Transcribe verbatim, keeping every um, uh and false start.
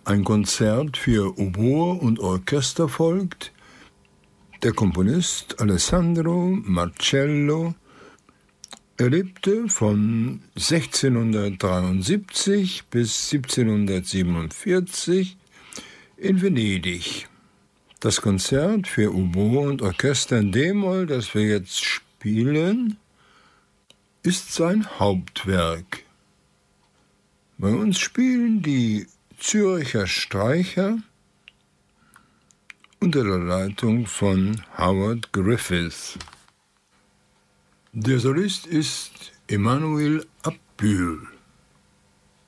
Ein Konzert für Oboe und Orchester folgt. Der Komponist Alessandro Marcello. Er lebte von sechzehnhundertdreiundsiebzig bis siebzehnhundertsiebenundvierzig in Venedig. Das Konzert für Oboe und Orchester in D-Moll, das wir jetzt spielen, ist sein Hauptwerk. Bei uns spielen die Zürcher Streicher unter der Leitung von Howard Griffith. Der Solist ist Emmanuel Abbühl.